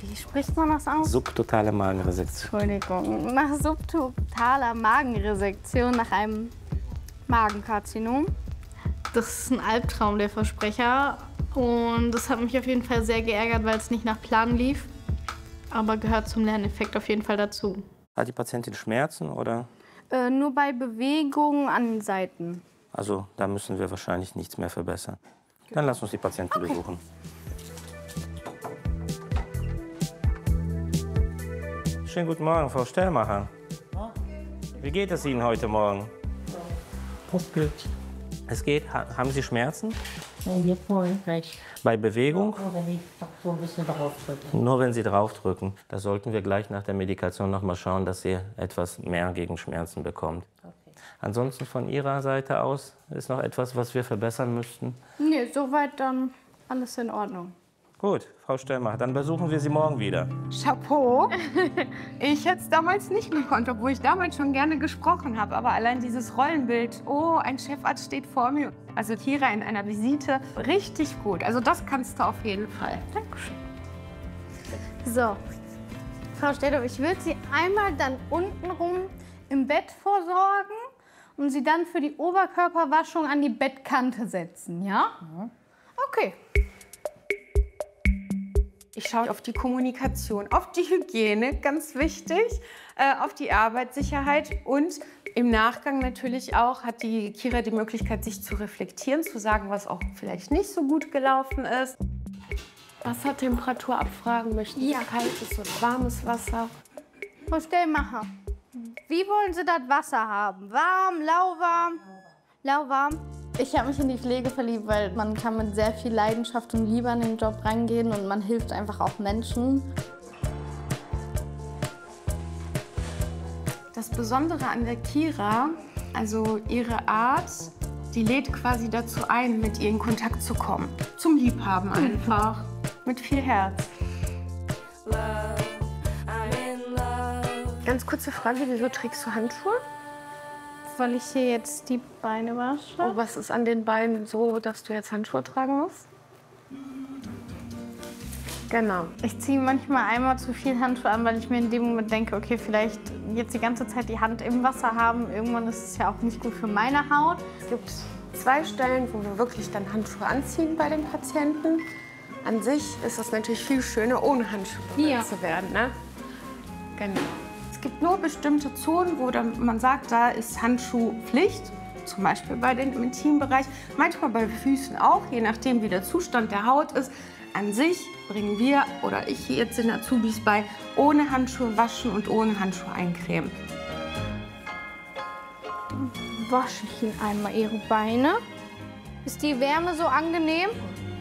wie spricht man das aus? Subtotale Magenresektion. Entschuldigung, nach subtotaler Magenresektion, nach einem Magenkarzinom. Das ist ein Albtraum, der Versprecher. Und das hat mich auf jeden Fall sehr geärgert, weil es nicht nach Plan lief. Aber gehört zum Lerneffekt auf jeden Fall dazu. Hat die Patientin Schmerzen oder? Nur bei Bewegungen an den Seiten. Also da müssen wir wahrscheinlich nichts mehr verbessern. Dann lass uns die Patientin besuchen. Schönen guten Morgen, Frau Stellmacher. Wie geht es Ihnen heute Morgen? Das geht. Es geht. Haben Sie Schmerzen? Nein, jetzt vorhin nicht. Bei Bewegung? Nur wenn ich doch so ein bisschen drauf drücke. Nur wenn Sie draufdrücken. Da sollten wir gleich nach der Medikation noch mal schauen, dass sie etwas mehr gegen Schmerzen bekommt. Okay. Ansonsten von Ihrer Seite aus ist noch etwas, was wir verbessern müssten? Nee, soweit dann alles in Ordnung. Gut, Frau Stellmacher, dann besuchen wir Sie morgen wieder. Chapeau. Ich hätte es damals nicht gekonnt, obwohl ich damals schon gerne gesprochen habe. Aber allein dieses Rollenbild, oh, ein Chefarzt steht vor mir. Also Kira in einer Visite, richtig gut. Also das kannst du auf jeden Fall. Dankeschön. So, Frau Stedorf, ich würde Sie einmal dann untenrum im Bett vorsorgen und Sie dann für die Oberkörperwaschung an die Bettkante setzen, ja? Okay. Ich schaue auf die Kommunikation, auf die Hygiene, ganz wichtig, auf die Arbeitssicherheit und im Nachgang natürlich auch hat die Kira die Möglichkeit, sich zu reflektieren, zu sagen, was auch vielleicht nicht so gut gelaufen ist. Wassertemperatur abfragen möchten. Ja. Kaltes oder warmes Wasser. Frau Stellmacher, wie wollen Sie das Wasser haben? Warm, lauwarm? Lauwarm. Ich habe mich in die Pflege verliebt, weil man kann mit sehr viel Leidenschaft und Liebe an den Job rangehen und man hilft einfach auch Menschen. Das Besondere an der Kira, also ihre Art, die lädt quasi dazu ein, mit ihr in Kontakt zu kommen. Zum Liebhaben einfach. Mit viel Herz. Ganz kurze Frage, wieso trägst du Handschuhe? Weil ich hier jetzt die Beine wasche. Oh, was ist an den Beinen so, dass du jetzt Handschuhe tragen musst? Genau. Ich ziehe manchmal einmal zu viel Handschuhe an, weil ich mir in dem Moment denke, okay, vielleicht jetzt die ganze Zeit die Hand im Wasser haben. Irgendwann ist es ja auch nicht gut für meine Haut. Es gibt 2 Stellen, wo wir wirklich dann Handschuhe anziehen bei den Patienten. An sich ist es natürlich viel schöner, ohne Handschuhe zu werden. Ne? Genau. Es gibt nur bestimmte Zonen, wo dann man sagt, da ist Handschuhpflicht. Zum Beispiel bei den im Intimbereich, manchmal bei Füßen auch, je nachdem wie der Zustand der Haut ist. An sich bringen wir oder ich jetzt den Azubis bei, ohne Handschuhe waschen und ohne Handschuhe eincremen. Wasche ich Ihnen einmal Ihre Beine. Ist die Wärme so angenehm?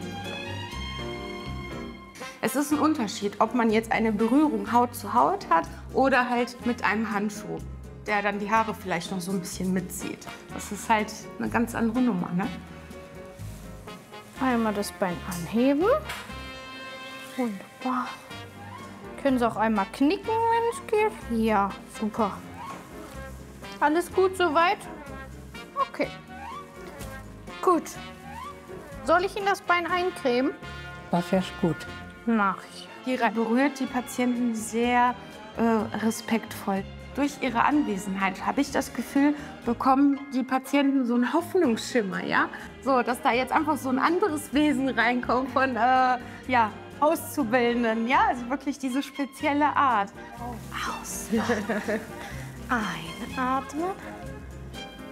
Es ist ein Unterschied, ob man jetzt eine Berührung Haut zu Haut hat oder halt mit einem Handschuh, der dann die Haare vielleicht noch so ein bisschen mitzieht. Das ist halt eine ganz andere Nummer, ne? Einmal das Bein anheben. Wunderbar. Können Sie auch einmal knicken, wenn es geht? Ja, super. Alles gut soweit? Okay. Gut. Soll ich Ihnen das Bein eincremen? Das wäre gut. Mach ich. Kira berührt die Patienten sehr respektvoll. Durch ihre Anwesenheit habe ich das Gefühl, bekommen die Patienten so einen Hoffnungsschimmer, ja? So, dass da jetzt einfach so ein anderes Wesen reinkommt von ja, Auszubildenden, ja? Also wirklich diese spezielle Art. Aus. Einatmen.